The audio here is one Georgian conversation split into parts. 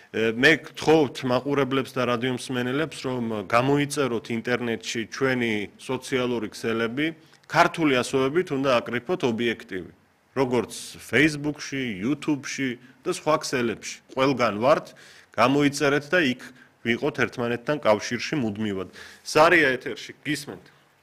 მე გთხოვთ მაყურებლებს და რადიო მსმენელებს, რომ გამოიწეროთ ინტერნეტში ჩვენი სოციალური ქსელები, ქართული ასოებით უნდა აკრიფოთ ობიექტივი. როგორც Facebook-ში, YouTube-ში და სხვა ქსელებში. ყველგან ვართ, გამოიწერეთ და იქ ვიყოთ ერთმანეთთან კავშირში მუდმივად. სარია ეთერში, გისმენთ.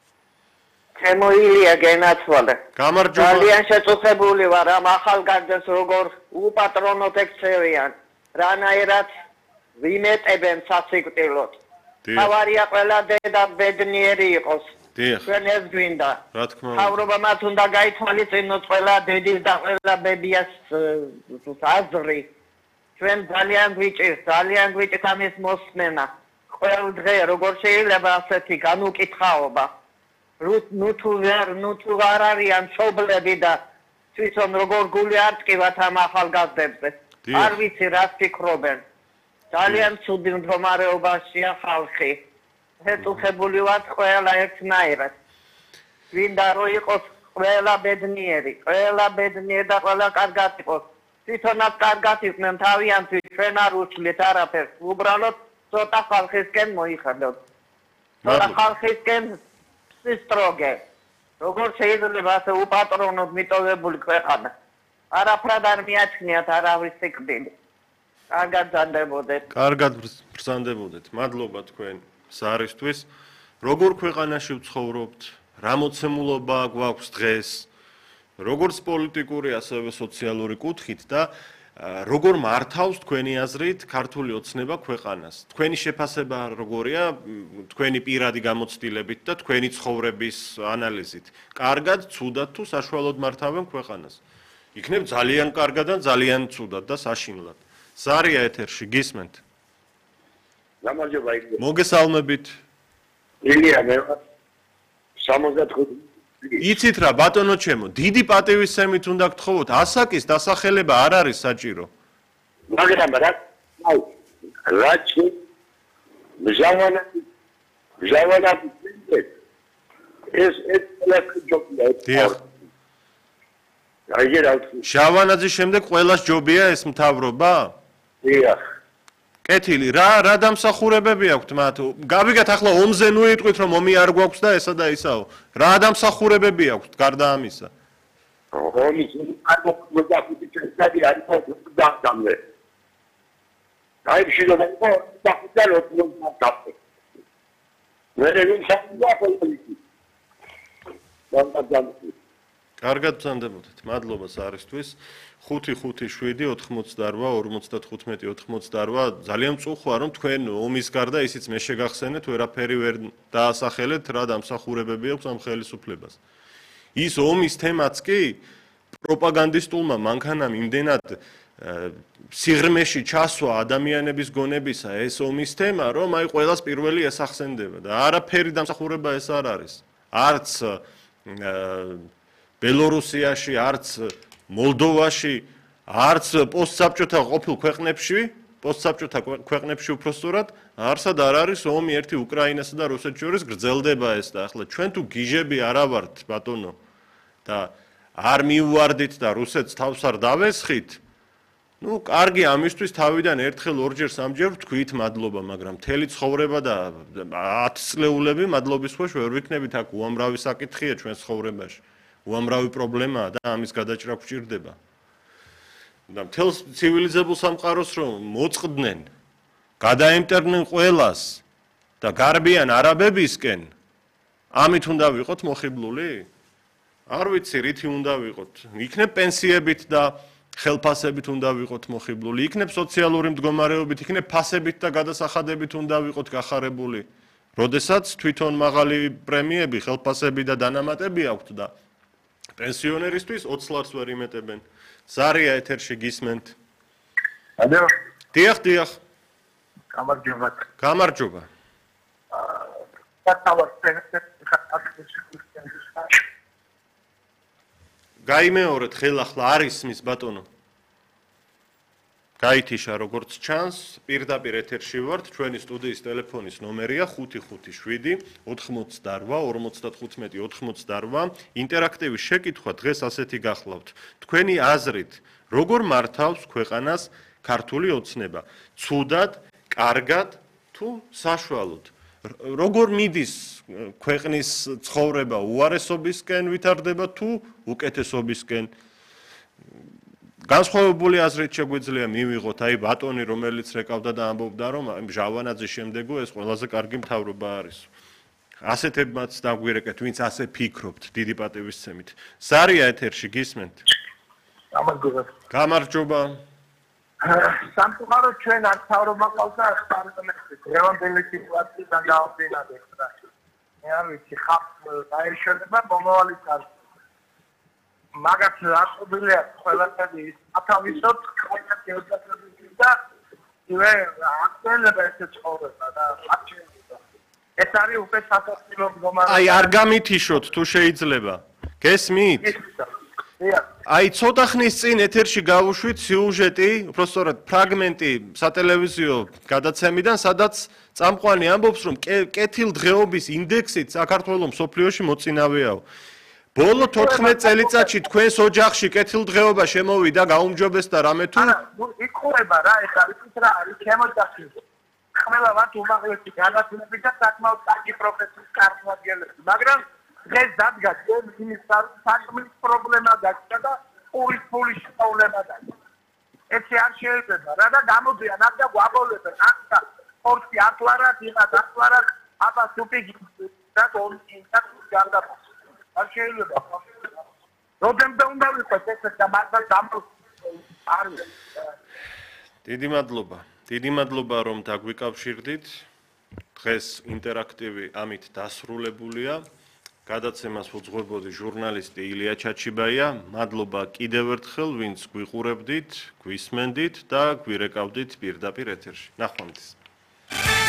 ჩემოილია გენაცვალე. გამარჯობა. ძალიან შეწუხებული ვარ ამ ახალგაზრდებს როგორ უპატრონოთ ექცევიან. რანაირად ვიმეტებენ სასიკვდილოდ. თავარია ყველა დედა ბედნიერი იყოს. ჩვენ ეს გვინდა. რა თქმა უნდა. თავრობამაც უნდა გაითვალისწინოს ყველა დედის და ყველა ბებიას აზრი. ჩვენ ძალიან გვიჭირს ამის მოსმენა. ყოველ დღე როგორ შეიძლება ასეთი განუკითხაობა. ნუ თუ არ არიან მშობლები და თვითონ როგორ გული არ ტკივათ ამ ახალგაზრდებზე. არ ვიცი რას ფიქრობენ. ძალიან ცუდი მდგომარეობაშია ხალხი. შეწუხებული ვართ ყველა ერთნაირად. გვინდა რომ იყოს ყველა ბედნიერი და ყველა კარგად იყოს. თვითონაც კარგად იყვნენ თავიანთი ჩვენ არ უშლით არაფერს. უბრალოდ ცოტა ხალხისკენ მოიხადოთ. ცოტა ხალხისკენ სტროგე. როგორ შეიძლება ასე უპატრონოდ მიტოვებული ქვეყანა? არაფრად არ მიაჩნიათ არავის სიკვდილი. კარგად ბრძანდებოდეთ. კარგად ბრძანდებოდეთ. მადლობა თქვენ სარისთვის. როგორ ქვეყანაში ვცხოვრობთ? რა მოცემულობა გვაქვს დღეს? როგორც პოლიტიკური, ასევე სოციალური კუთხით და როგორ მართავს თქვენი აზრით ქართული ოცნება ქვეყანას? თქვენი შეფასება როგორია თქვენი პირადი გამოცდილებით და თქვენი ცხოვრების ანალიზით? კარგად, ცუდად თუ საშუალოდ მართავენ ქვეყანას? იქნებ ძალიან კარგად და ძალიან ცუდად და საშინლად. სარია ეთერში, გისმენთ. გამარჯობა ილია. მოგესალმებით. ილია მე 65 იცით რა ბატონო ჩემო, დიდი პატივისცემით უნდა გთხოვოთ, ასაკის დასახელება არ არის საჭირო. მაგრამ რაჩი მჟავანა ეს ჯობია. შავანაძის შემდეგ ყველას ჯობია ეს მთავრობა? დიახ. კეთილი, რა დამსახურებები აქვთ მათ? გავიგეთ ახლა ომზე ნუ იტყვით რომ ომი არ გვაქვს და ესა და ისაო. რა დამსახურებები აქვთ გარდა ამისა? ომის არ მოგვიყვება წესები არის დამდამე. დაიბში და დახვდა მე ვინ შეგვიძლია პოლიტიკი. კარგად ბრძანდებოდეთ. მადლობა სარისთვის. 5-5-7-88-45-98 ძალიან მწუხوار რომ თქვენ ომის გარდა ისიც მე შეგახსენეთ ვერაფერი ვერ დაასახელეთ რა დამსახურებები აქვს ამ ხელისუფლებას. ის ომის თემაც კი პროპაგანდისტულმა მანქანამ იმდენად სიღრმეში ჩასვა ადამიანების გონებისა ეს ომის თემა რომ აი ყველას პირველი ესახსენდება და არაფერი დამსახურება ეს არ არის. არც ბელორუსიაში, არც მოლდოვაში, არც პოსტსაბჭოთა ყოფილ ქვეყნებში უпростоრად არსად არ არის ომი ერთი უკრაინასა და რუსეთს შორის გრძელდება ეს და ახლა ჩვენ თუ გიჟები არა ვართ ბატონო და არ მივვარდით და რუსეთს თავს არ დავესხით ნუ კარგი ამისთვის თავიდან ერთხელ ორჯერ სამჯერ ვთქვით მადლობა მაგრამ მთელი ცხოვრება და 10 წლეულები მადლობის ქვეშ ვერ ვიქნებით აქ უამრავი საკითხია ჩვენს ცხოვრებაში უამრავი პრობლემაა და ამის გადაჭრა გვჭირდება. და მთელ ცივილიზებულ სამყაროს რომ მოწყდნენ, გადაემტერნენ ყველას და გარბიან არაბებისკენ, ამით უნდა ვიყოთ მოხიბლული? არ ვიცი, რითი უნდა ვიყოთ. იქნებ პენსიებით და ხელფასებით უნდა ვიყოთ მოხიბლული, იქნებ სოციალური მდგომარეობით, იქნებ ფასებით და გადასახადებით უნდა ვიყოთ გახარებული. როდესაც თვითონ მაღალი პრემიები, ხელფასები და დანამატები აქვთ და პენსიონერისთვის 20 ლარს ვერ იმეტებენ. სარია ეთერში გისმენთ. ალო. დიახ. გამარჯობა. გამარჯობა. გაიმეორეთ ხელახლა არის მის ბატონო. გაითიშა როგორც ჩანს, პირდაპირ ეთერში ვართ, ჩვენი სტუდიის ტელეფონის ნომერია 557-45-98. ინტერაქტივის შეკითხვა დღეს ასეთი გახლავთ. თქვენი აზრით, როგორ მართავს ქვეყანას ქართული ოცნება. ცუდად, კარგად თუ საშუალოდ. როგორ მიდის ქვეყნის ცხოვრება უარესობისკენ ვითარდება თუ უკეთესობისკენ? განსხვავებული აზრით შეგვიძლია მივიღოთ აი ბატონი რომელიც რეკავდა და ამბობდა რომ ჟავანაძის შემდეგო ეს ყველაზე კარგი მთავრობა არის. ასეთებმაც დაგვირეკეთ ვინც ასე ფიქრობთ დიდი პატივისცემით. ზარია ეთერში გისმენთ? გამარჯობა. სამწუხაროდ ჩვენ არ თავრობა ყავდა პარლამენტში. დღევანდელი სიტუაციიდან გავაბინადეთ რა. მე არ ვიცი ხა დაიშონება მომავალი წარსული. მაგათ აკობილია ყველაფერი ათავისოთ ყველა გეოგრაფიული და ივე აქტუალობა ეს ცხოვრება და არჩევნები. ეს არის უკვე სასაცილო მდგომარეობა. აი არ გამითიშოთ თუ შეიძლება. გესმით? აი ცოტა ხნის წინ ეთერში გავუშვით სიუჟეტი, უბრალოდ ფრაგმენტი სატელევიზიო გადაცემიდან, სადაც წამყვანი ამბობს, რომ კეთილდღეობის ინდექსით საქართველოს მსოფლიოში მოწინავეაო. ბოლო 14 წელიწადში თქვენს ოჯახში კეთილდღეობა შემოვიდა, გაუმჯობესდა რამე თუ? არა, იკურება რა, ეხლა იცით რა არის შემოძახი. ყველა ვართ უმაღლესი განათლებით და საკმაოდ კარგი პროფესიის წარმომადგენლები, მაგრამ დღეს დადგა ჩვენ იმის საქმის პრობლემა გაჩნდა და პულის პრობლემა გაჩნდა. ეს არ შეიძლება რა და გამოდიან აქ და გვაბოლებენ აქ და ხორცი ახლარად იმას ახლარად აბა სუპიგი და თორცი და გარდა არ შეიძლება. როდემდე უნდა ვიყოს ეს და მაგას დამო არის. დიდი მადლობა რომ დაგვიკავშირდით. დღეს ინტერაქტივი ამით დასრულებულია. გადაცემას უძღვებოდი ჟურნალისტი ილია ჩაჩიბაია. მადლობა კიდევ ერთხელ ვინც გვიყურებდით, გვისმენდით და გვირეკავდით პირდაპირ ეთერში. ნახვამდის.